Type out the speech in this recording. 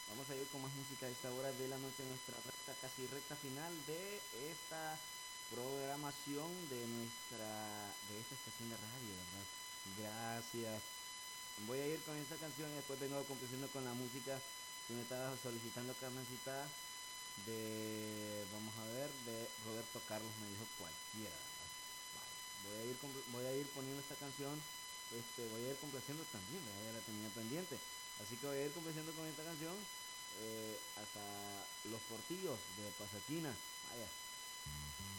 Vamos a ir con más música a esta hora de la noche, nuestra recta, casi recta final de esta programación de esta estación de radio, ¿verdad? Gracias. Voy a ir con esta canción y después vengo complaciendo con la música que me estaba solicitando Carmencita vamos a ver, de Roberto Carlos, me dijo cualquiera, ¿verdad? Vaya, voy a ir poniendo esta canción, voy a ir complaciendo también, ¿verdad? Ya la tenía pendiente. Así que voy a ir complaciendo con esta canción hasta Los Portillos de Pasaquina. Vaya.